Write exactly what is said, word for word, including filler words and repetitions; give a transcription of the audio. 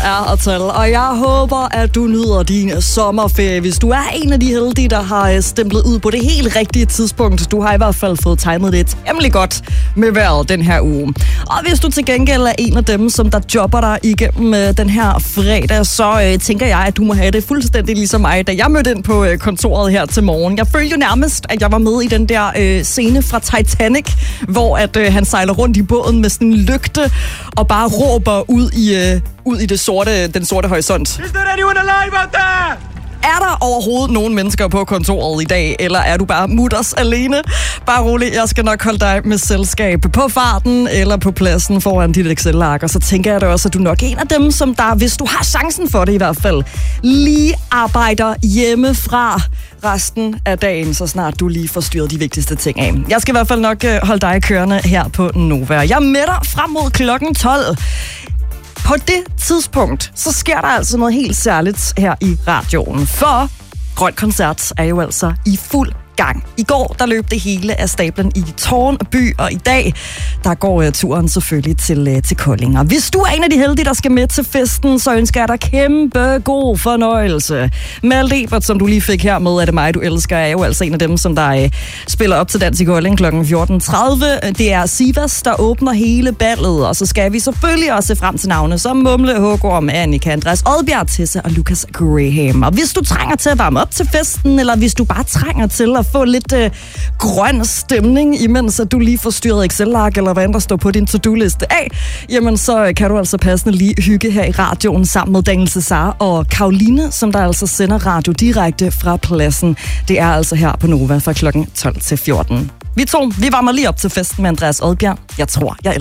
er at tale, og jeg håber, at du nyder din sommerferie. Hvis du er en af de heldige, der har stemplet ud på det helt rigtige tidspunkt, du har i hvert fald fået timet det temmelig godt med vejret den her uge. Og hvis du til gengæld er en af dem, som der jobber dig igennem øh, den her fredag, så øh, tænker jeg, at du må have det fuldstændig ligesom mig, da jeg mødte ind på øh, kontoret her til morgen. Jeg følte jo nærmest, at jeg var med i den der øh, scene fra Titanic, hvor at, øh, han sejler rundt i båden med sådan en lygte og bare råber ud i, øh, ud i det sorte, den sorte horisont. Is there anyone alive out there? Er der overhovedet nogen mennesker på kontoret i dag, eller er du bare mutters alene? Bare rolig, jeg skal nok holde dig med selskab på farten eller på pladsen foran dit Excel-ark. Og så tænker jeg da også, at du nok er en af dem, som der, hvis du har chancen for det i hvert fald, lige arbejder hjemmefra resten af dagen, så snart du lige får styret de vigtigste ting af. Jeg skal i hvert fald nok holde dig kørende her på Nova. Jeg er med dig frem mod klokken tolv. På det tidspunkt, så sker der altså noget helt særligt her i radioen, for Grøn Koncert er jo altså i fuld gang. I går, der løb det hele af stablen i Tårnby, og i dag, der går uh, turen selvfølgelig til, uh, til Kolding. Og hvis du er en af de heldige, der skal med til festen, så ønsker jeg dig kæmpe god fornøjelse. Malte Ebert, som du lige fik her med, Er det mig, du elsker, er jo altså en af dem, som der uh, spiller op til dans i Kolding klokken fjorten tredive. Det er Sivas, der åbner hele ballet, og så skal vi selvfølgelig også se frem til navne som Mumle, Hågorm, Annika, Andreas Oddbjerg, Tessa og Lucas Graham. Og hvis du trænger til at varme op til festen, eller hvis du bare trænger til at få lidt øh, grøn stemning, imens at du lige får styret Excel-ark, eller hvad end der står på din to-do-liste af, jamen så kan du altså passende lige hygge her i radioen sammen med Daniel Cesar og Karoline, som der altså sender radio direkte fra pladsen. Det er altså her på Nova fra klokken tolv til fjorten. Vi to, vi varmer lige op til festen med Andreas Oddbjerg. Jeg tror, jeg